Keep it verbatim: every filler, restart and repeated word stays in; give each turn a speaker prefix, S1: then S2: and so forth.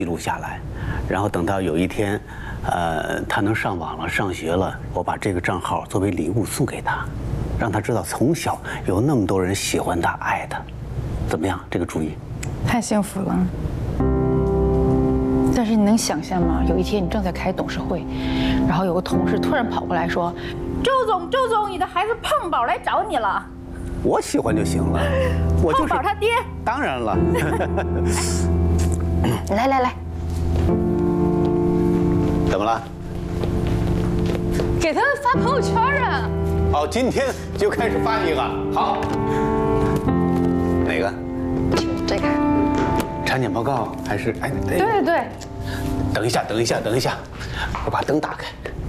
S1: 记录下来，然后等到有一天，呃，他能上网了、上学了，我把这个账号作为礼物送给他，让他知道从小有那么多人喜欢他、爱他，怎么样？这个主意？
S2: 太幸福了。但是你能想象吗？有一天你正在开董事会，然后有个同事突然跑过来说：“周总，周总，你的孩子胖宝来找你了。”
S1: 我喜欢就行了，我就是。
S2: 胖宝他爹。
S1: 当然了。
S2: 来来来，
S1: 怎么了？
S2: 给他们发朋友圈啊！
S1: 哦，今天就开始发一个，好。哪个？
S2: 这个。
S1: 产检报告还是？哎，
S2: 对对对。
S1: 等一下，等一下，等一下，我把灯打开。